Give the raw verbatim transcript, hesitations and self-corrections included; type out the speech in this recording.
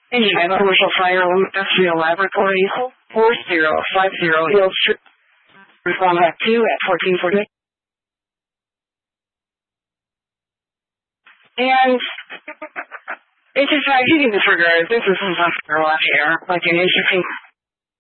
Anytime commercial fire alarm industrial laboratory, four zero five zero Hill Street. Respond back two at fourteen forty. And it's just like, you can disregard this is some here, like an interesting